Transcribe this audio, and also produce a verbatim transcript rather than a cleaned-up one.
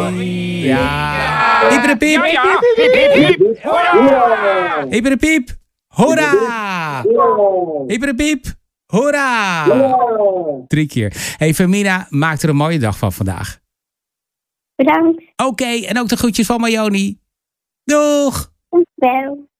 Ja. Hyperpiep. Ja, ja. Hip, hip, hip. Hoera. Hyperpiep. Hoera. Hyperpiep. Hoera. Drie keer. Hey, Fermina, maak er een mooie dag van vandaag. Bedankt. Oké, okay, en ook de groetjes van Marjoni. Doeg. Dankjewel.